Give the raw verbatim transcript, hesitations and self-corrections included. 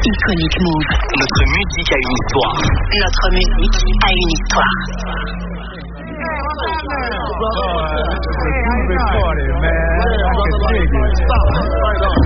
Iconic Move. Notre musique a une histoire. Notre musique a une histoire. Party, man. I can dig it.